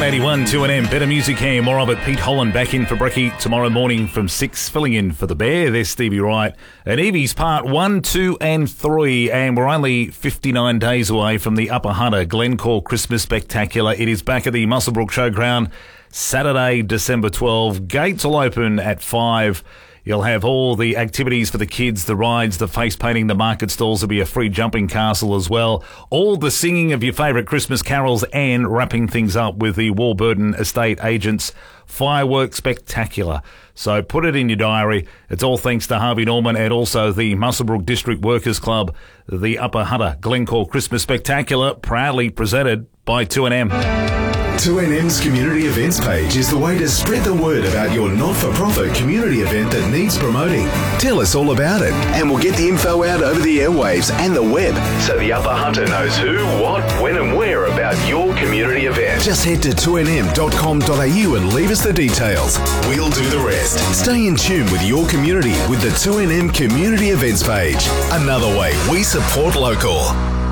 81 2NM. Better music here, more of it. Pete Holland back in for Brekkie tomorrow morning from 6, filling in for the Bear. There's Stevie Wright. And Evie's part 1, 2 and 3. And we're only 59 days away from the Upper Hunter Glencore Christmas Spectacular. It is back at the Muswellbrook Showground, Saturday, December 12. Gates will open at 5. You'll have all the activities for the kids, the rides, the face painting, the market stalls. There'll be a free jumping castle as well. All the singing of your favourite Christmas carols and wrapping things up with the Warburton Estate Agents Fireworks Spectacular. So put it in your diary. It's all thanks to Harvey Norman and also the Muswellbrook District Workers Club. The Upper Hunter Glencore Christmas Spectacular, proudly presented by 2NM. 2NM's community events page is the way to spread the word about your not-for-profit community event that needs promoting. Tell us all about it, and we'll get the info out over the airwaves and the web, so the Upper Hunter knows who, what, when and where about your community event. Just head to 2nm.com.au and leave us the details. We'll do the rest. Stay in tune with your community with the 2NM community events page. Another way we support local.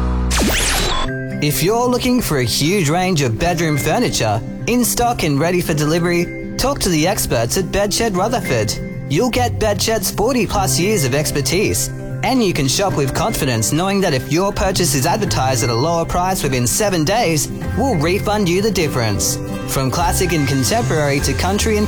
If you're looking for a huge range of bedroom furniture, in stock and ready for delivery, talk to the experts at Bedshed Rutherford. You'll get Bedshed's 40 plus years of expertise, and you can shop with confidence knowing that if your purchase is advertised at a lower price within 7 days, we'll refund you the difference. From classic and contemporary to country and